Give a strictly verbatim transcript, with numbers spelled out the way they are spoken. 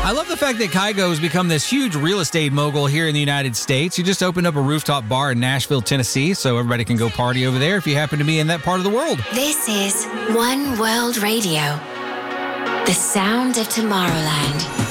I love the fact that Kygo has become this huge real estate mogul here in the United States. You just opened up a rooftop bar in Nashville, Tennessee, so everybody can go party over there if you happen to be in that part of the world. This is One World Radio, the sound of Tomorrowland.